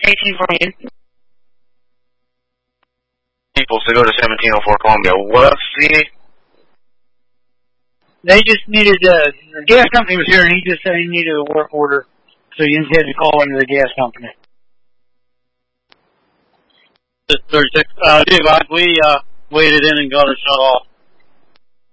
18 for you. People to go to 1704 Columbia. What, CD? They just needed, the gas company was here and he just said he needed a work order. So you had to call into the gas company. 36, we waited in and got it shut off.